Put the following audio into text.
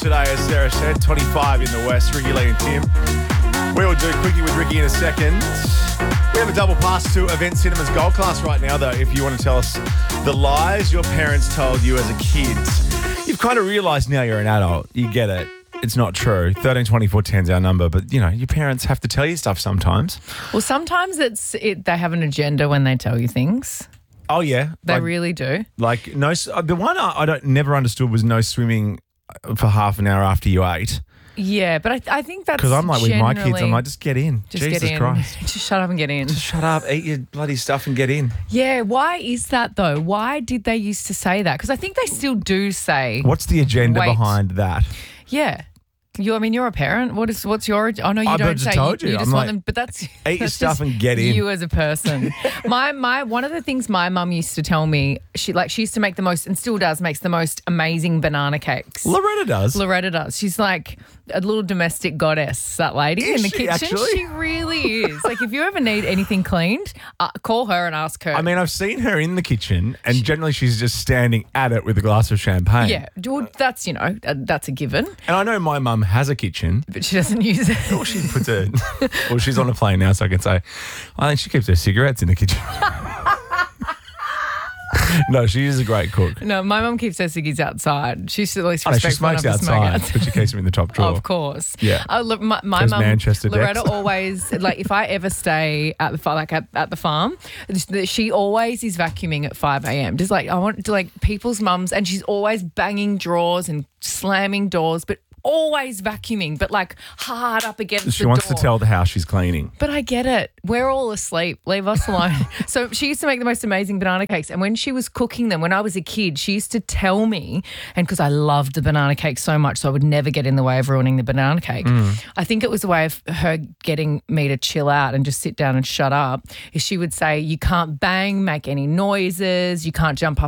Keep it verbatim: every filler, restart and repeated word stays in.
Today, as Sarah said, twenty-five in the West, Ricky Lee and Tim. We will do Quickie with Ricky in a second. We have a double pass to Event Cinemas Gold Class right now, though, if you want to tell us the lies your parents told you as a kid. You've kind of realised now you're an adult. You get it. It's not true. thirteen twenty-four ten is our number, but, you know, your parents have to tell you stuff sometimes. Well, sometimes it's it, they have an agenda when they tell you things. Oh, yeah. They like, really do. Like, no. The one I, I don't never understood was no swimming for half an hour after you ate. Yeah, but I, I think that's Because I'm like with my kids, I'm generally- like, just get in. Just Jesus get in. Christ. Just shut up and get in. Just shut up, eat your bloody stuff and get in. Yeah, why is that though? Why did they used to say that? Because I think they still do say. What's the agenda Wait. behind that? Yeah. You, I mean, you're a parent. What is? What's your? Oh no, you I've don't just say. told you, you. just I'm want like, them. But that's eat your that's stuff just and get in. You as a person. my my one of the things my mum used to tell me. She like she used to make the most and still does makes the most amazing banana cakes. Loretta does. Loretta does. She's like a little domestic goddess, that lady Is in the she kitchen. actually? She really is. Like, if you ever need anything cleaned, uh, call her and ask her. I mean, I've seen her in the kitchen, and generally she's just standing at it with a glass of champagne. yeah, well, that's, you know, uh, that's a given, And I know my mum has a kitchen. but she doesn't use it. Well, she puts her. Well, she's on a plane now, so I can say, I think she keeps her cigarettes in the kitchen. No, she is a great cook. No, my mum keeps her ciggies outside. She's at least Oh, no, she respectful smokes enough to outside, smoke but she keeps them in the top drawer. Of course. Yeah. Uh, look, my my Those mum, Manchester Loretta, decks. always, like, if I ever stay at the fa- like at, at the farm, she always is vacuuming at five a.m. Just like, I want to, like, people's mums, and she's always banging drawers and slamming doors, but always vacuuming, but like hard up against She the wants door. to tell the house she's cleaning. But I get it. We're all asleep. Leave us alone. So she used to make the most amazing banana cakes. And when she was cooking them, when I was a kid, she used to tell me, and because I loved the banana cake so much, so I would never get in the way of ruining the banana cake. Mm. I think it was a way of her getting me to chill out and just sit down and shut up, is she would say, you can't bang, make any noises, you can't jump up